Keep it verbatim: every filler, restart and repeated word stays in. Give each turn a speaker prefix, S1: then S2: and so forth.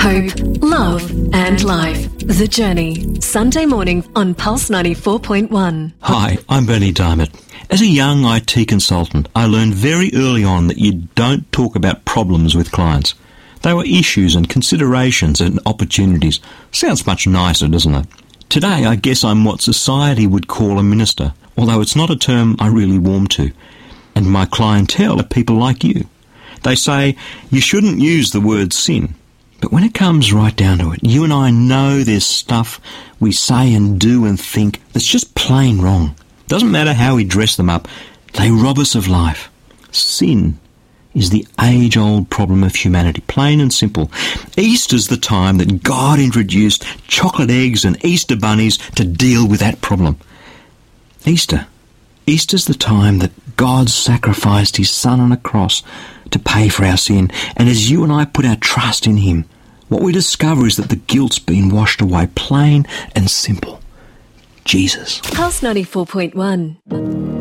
S1: hope, love and life. The Journey. Sunday morning on Pulse ninety-four point one.
S2: Hi, I'm Bernie Diamond. As a young I T consultant, I learned very early on that you don't talk about problems with clients. They were issues and considerations and opportunities. Sounds much nicer, doesn't it? Today, I guess I'm what society would call a minister, although it's not a term I really warm to. And my clientele are people like you. They say you shouldn't use the word sin. But when it comes right down to it, you and I know there's stuff we say and do and think that's just plain wrong. Doesn't matter how we dress them up, they rob us of life. Sin is the age-old problem of humanity, plain and simple. Easter's the time that God introduced chocolate eggs and Easter bunnies to deal with that problem. Easter. Easter's the time that God sacrificed his son on a cross to pay for our sin, and as you and I put our trust in him, what we discover is that the guilt's been washed away, plain and simple. Jesus.
S1: Pulse ninety-four point one.